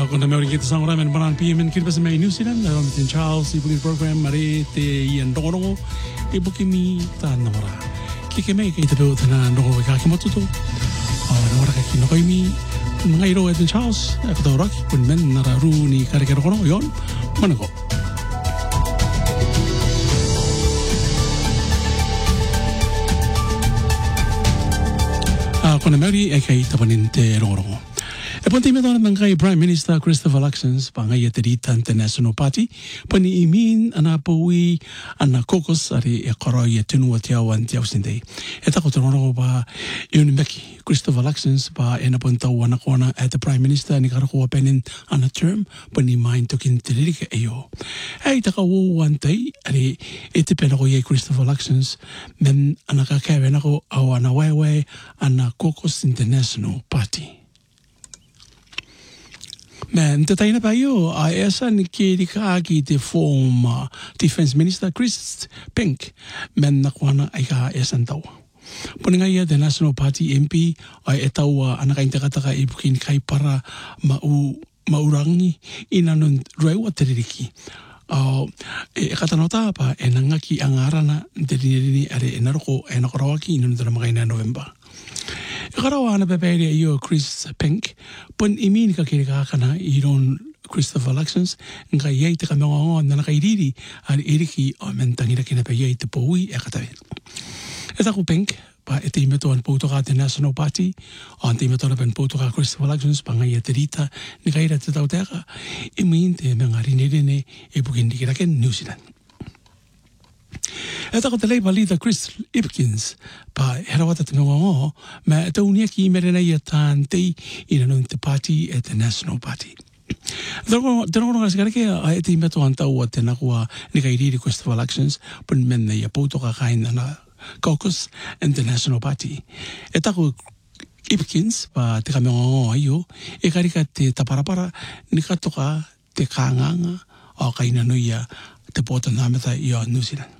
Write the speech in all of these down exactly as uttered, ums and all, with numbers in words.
Kung na meron kita sa orang men banan P M kiri basa may New Zealand na mitin Charles ibu program mari te ian dongo ibu kimi ta nora kike me kita be utana dongo ka ki matuto ah nora ka ki no mi mga iro etin Charles ka to rock kun men nara ru ni kare kare kono yon manako ah kung na meron ay kay tapanin te rongo E pon timi tona ng kay Prime Minister Christopher Luxons pa ngay Terita International Party pani imin ana pawi ana kokos ari e koroy tinu tiawan tiaw sinde. Eta ko tono ba yun meki Christopher Luxons pa ena pon tawana kona at the Prime Minister ni karako penin ana term pani main tokin tilika ayo. Ay ta ka wo wantay ari ete penako ye Christopher Luxons men ana ka kawen ako awana wewe ana kokos International Party. Men te taina pa yo a esa ni ke di ka ki te former Defense Minister Chris Pink men nakwana ay ka esan tau. Puninga ia the National Party M P ay etau anak kain taka ibukin kai para mau maurangi inanon rewa teriki. Uh, e katanota pa e nangaki ang arana dini are enarko enakorawaki inon tara makaina November. Karawa na beberi iyo Chris Pink pun imin ka kira kana iron Christopher Luxons nga yai te kamongo na nakairiri al iriki o mentangira kina pa yai te powi e katawe. Eta ko Pink pa ete imeto an poto ka te National Party o ante imeto na pen poto ka Christopher Luxons pa nga ia terita ni kaira te tau teka imin te mga rinirine e bukin dikira ken New Zealand. Eta ko te Labour leader Chris Hipkins pa herawata te mga ngo ma ete unia ki merena ia tante ina nun te party at the National Party. Dero kono kasi kareke a ete imeto anta ua te nakua ni kairiri Christopher Luxons pun mena ia pauto ka kain na caucus and the National Party. Eta ko Hipkins pa te kame ngo ayo e karika te taparapara ni katoka te kanganga o kaina nuia te poto nameta ia New Zealand.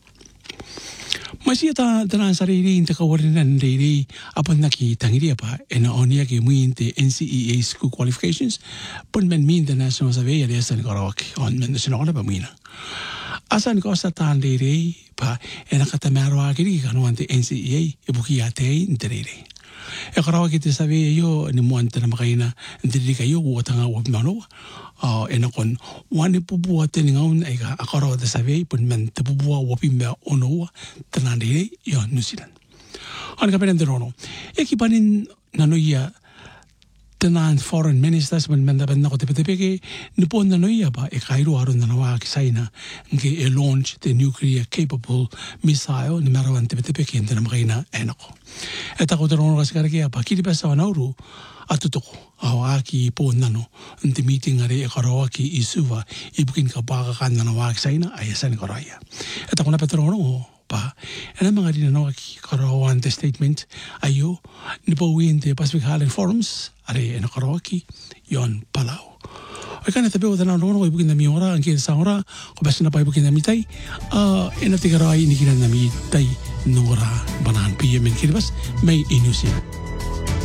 Masih ta tanah sariri inte kawarin dari apa nak kita ngiri apa ena onia ke muin te N C E A school qualifications pun men min the national survey ada asan karawak on men national apa muina asan ko sa tan dari pa ena kata marwa kiri kanu ante N C E A ibu kia te interere e karawak te survey yo ni muan te makaina ndiri kayo wotanga wot mano Uh, ena kon wani pupua te ngaun ai ka akaro te survey pun men te pupua wopi me ono tanandire yo New Zealand. An ka penen rono. Eki panin nanoia tenan foreign ministers men men da ben ko te peke ni pon nanoia ba e kairo aron nanawa ki saina nge e launch the nuclear capable missile ni marawan te peke ente na makaina enako. Eta ko te rono ka sikara ke apa kiri pesa nauru atutoko au aki po nano nti meeting are e karawa ki isuwa ibukin ka baka kan nana wa saina ayasan karaya eta kuna petrono pa ena mga rin nano ki karawa ante statement ayo ni po win te Pacific Highland Forums are ena karawa ki yon palau ay kana tabi o tanang rono ibukin na mi ora ang kaya sa ora ko basta na pa ibukin na mitay uh, ena te karawai inikinan na mitay nora banahan P M in kiribas may inusin